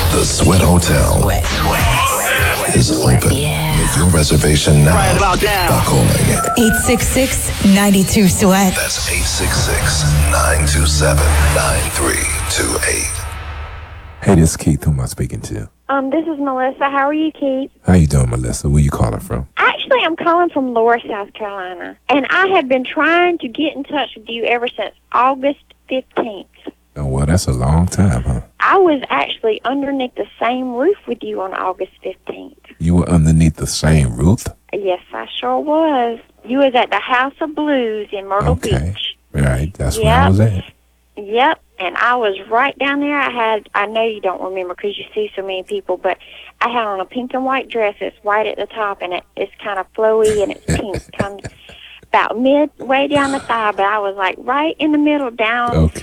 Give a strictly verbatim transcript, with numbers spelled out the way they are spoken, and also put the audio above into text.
The Sweat Hotel Sweat. is open. Yeah. Make your reservation now Right about now. by calling eight six six, nine two, sweat. That's eight six six, nine two seven, nine three two eight. Hey, this is Keith. Who am I speaking to? Um, this is Melissa. How are you, Keith? How you doing, Melissa? Where you calling from? Actually, I'm calling from Laura, South Carolina. And I have been trying to get in touch with you ever since August fifteenth. Oh, well, that's a long time, huh? I was actually underneath the same roof with you on August fifteenth. You were underneath the same roof? Yes, I sure was. You was at the House of Blues in Myrtle Okay. Beach. Right, that's Yep. where I was at. Yep, and I was right down there. I had, I know you don't remember because you see so many people, but I had on a pink and white dress. It's white at the top, and it, it's kind of flowy, and it's pink. Comes about midway down the thigh, but I was like right in the middle down. Okay.